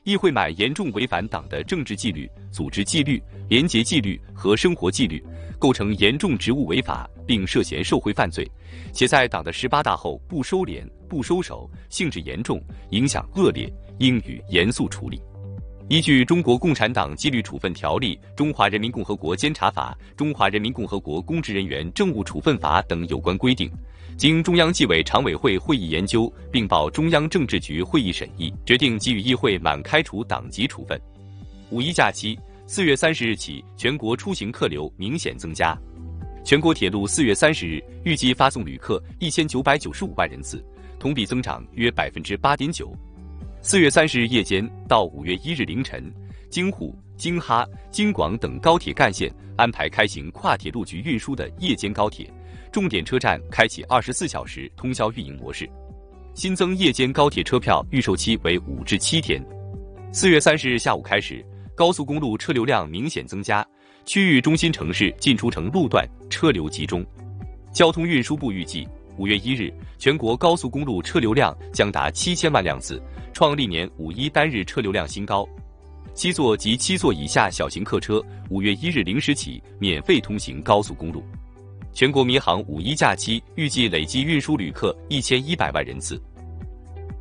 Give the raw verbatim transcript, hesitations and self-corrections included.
议会满严重违反党的政治纪律、组织纪律、廉洁纪律和生活纪律，构成严重职务违法，并涉嫌受贿犯罪，且在党的十八大后不收敛、不收手，性质严重，影响恶劣，应予严肃处理。依据《中国共产党纪律处分条例》《中华人民共和国监察法》《中华人民共和国公职人员政务处分法》等有关规定，经中央纪委常委会会议研究，并报中央政治局会议审议，决定给予议会满开除党籍处分。五一假期，四月三十日起，全国出行客流明显增加。全国铁路四月三十日预计发送旅客一千九百九十五万人次，同比增长约百分之八点九。四月三十日夜间到五月一日凌晨，京沪、京哈、京广等高铁干线安排开行跨铁路局运输的夜间高铁，重点车站开启二十四小时通宵运营模式。新增夜间高铁车票预售期为五至七天。四月三十日下午开始，高速公路车流量明显增加，区域中心城市进出城路段车流集中。交通运输部预计，五月一日全国高速公路车流量将达七千万辆次，创历年五一单日车流量新高。七座及七座以下小型客车五月一日零时起免费通行高速公路。全国民航五一假期预计累计运输旅客一千一百万人次。